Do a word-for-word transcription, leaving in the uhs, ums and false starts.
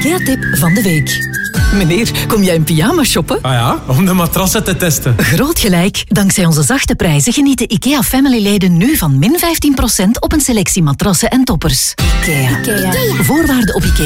IKEA-tip van de week. Meneer, kom jij in pyjama shoppen? Ah ja, om de matrassen te testen. Groot gelijk. Dankzij onze zachte prijzen genieten IKEA-family-leden nu van min vijftien procent op een selectie matrassen en toppers. IKEA. IKEA. Voorwaarden op IKEA.